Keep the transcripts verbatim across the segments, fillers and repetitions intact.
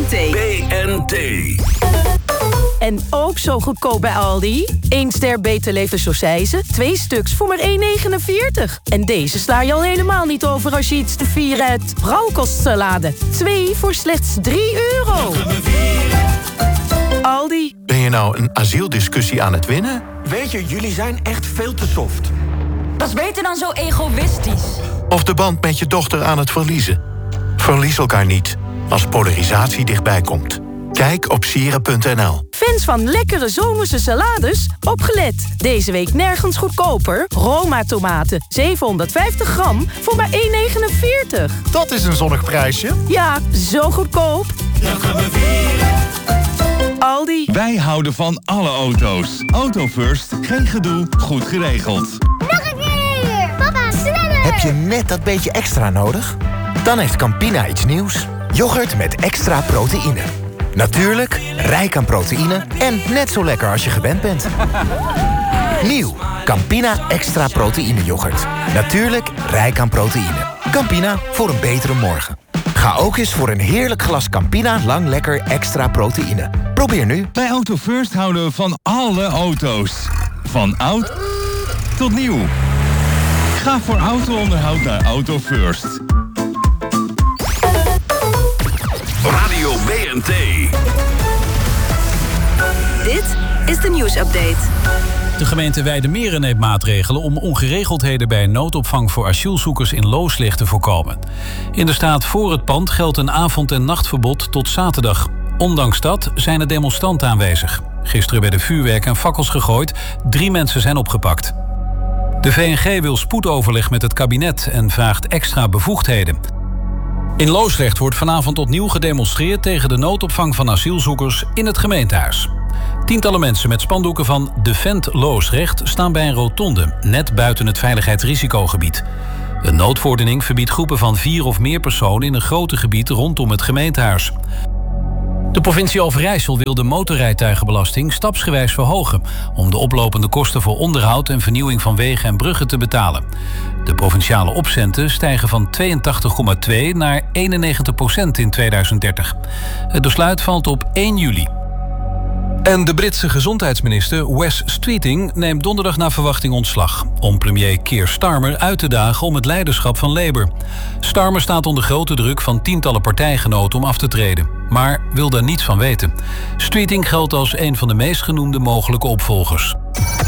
N T. B N T. En ook zo goedkoop bij Aldi. één ster Beter Leven Saucijse, twee stuks voor maar één negenenveertig. En deze sla je al helemaal niet over als je iets te vieren hebt. Rauwkostsalade, twee voor slechts drie euro. Aldi. Ben je nou een asieldiscussie aan het winnen? Weet je, jullie zijn echt veel te soft. Dat is beter dan zo egoïstisch. Of de band met je dochter aan het verliezen? Verlies elkaar niet als polarisatie dichtbij komt. Kijk op sieren punt n l. Fans van lekkere zomerse salades, opgelet. Deze week nergens goedkoper. Roma tomaten, zevenhonderdvijftig gram voor maar één negenenveertig. Dat is een zonnig prijsje. Ja, zo goedkoop. Dat gaan we vieren. Aldi. Wij houden van alle auto's. Auto First, geen gedoe, goed geregeld. Nog een keer! Papa, sneller! Heb je net dat beetje extra nodig? Dan heeft Campina iets nieuws. Yoghurt met extra proteïne. Natuurlijk, rijk aan proteïne en net zo lekker als je gewend bent. Nieuw, Campina extra proteïne yoghurt. Natuurlijk, rijk aan proteïne. Campina, voor een betere morgen. Ga ook eens voor een heerlijk glas Campina Lang Lekker extra proteïne. Probeer nu. Bij Auto First houden we van alle auto's. Van oud tot nieuw. Ga voor auto-onderhoud naar Auto First. Radio B N T. Dit is de nieuwsupdate. De gemeente Weijdermeren neemt maatregelen om ongeregeldheden bij noodopvang voor asielzoekers in Looslicht te voorkomen. In de straat voor het pand geldt een avond- en nachtverbod tot zaterdag. Ondanks dat zijn er demonstranten aanwezig. Gisteren werden vuurwerk en fakkels gegooid. Drie mensen zijn opgepakt. De V N G wil spoedoverleg met het kabinet en vraagt extra bevoegdheden. In Loosrecht wordt vanavond opnieuw gedemonstreerd tegen de noodopvang van asielzoekers in het gemeentehuis. Tientallen mensen met spandoeken van Defend Loosrecht staan bij een rotonde, net buiten het veiligheidsrisicogebied. Een noodverordening verbiedt groepen van vier of meer personen in een groter gebied rondom het gemeentehuis. De provincie Overijssel wil de motorrijtuigenbelasting stapsgewijs verhogen om de oplopende kosten voor onderhoud en vernieuwing van wegen en bruggen te betalen. De provinciale opcenten stijgen van tweeëntachtig komma twee naar eenennegentig procent in tweeduizend dertig. Het besluit valt op één juli. En de Britse gezondheidsminister Wes Streeting neemt donderdag naar verwachting ontslag om premier Keir Starmer uit te dagen om het leiderschap van Labour. Starmer staat onder grote druk van tientallen partijgenoten om af te treden, maar wil daar niets van weten. Streeting geldt als een van de meest genoemde mogelijke opvolgers.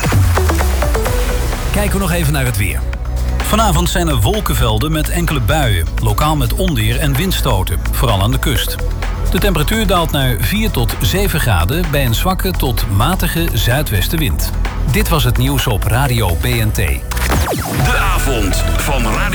Kijken we nog even naar het weer. Vanavond zijn er wolkenvelden met enkele buien, lokaal met onweer en windstoten, vooral aan de kust. De temperatuur daalt naar vier tot zeven graden bij een zwakke tot matige zuidwestenwind. Dit was het nieuws op Radio B N T. De avond van Radio